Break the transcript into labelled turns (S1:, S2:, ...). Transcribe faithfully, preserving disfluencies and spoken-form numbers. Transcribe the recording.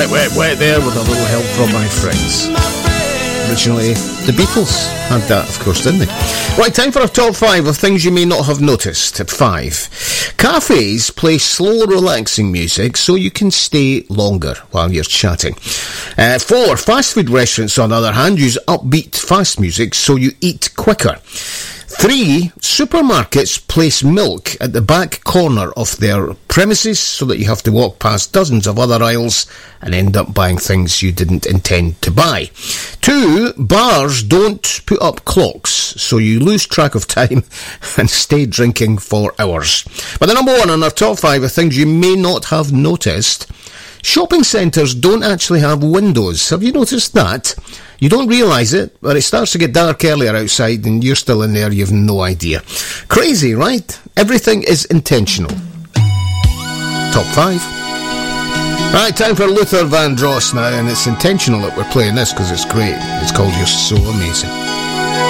S1: Wet, wet, wet there with a little help from my friends. Originally, the Beatles had that, of course, didn't they? Right, time for our top five of things you may not have noticed. At five, cafes play slow, relaxing music so you can stay longer while you're chatting. Uh, four, fast food restaurants, on the other hand, use upbeat, fast music so you eat quicker. Three, supermarkets place milk at the back corner of their premises so that you have to walk past dozens of other aisles and end up buying things you didn't intend to buy. Two, bars don't put up clocks so you lose track of time and stay drinking for hours. But the number one on our top five of things you may not have noticed: shopping centres don't actually have windows. Have you noticed that? You don't realise it, but it starts to get dark earlier outside and you're still in there, you've no idea. Crazy, right? Everything is intentional. Top five. Right, time for Luther Vandross now, and it's intentional that we're playing this because it's great. It's called You're So Amazing.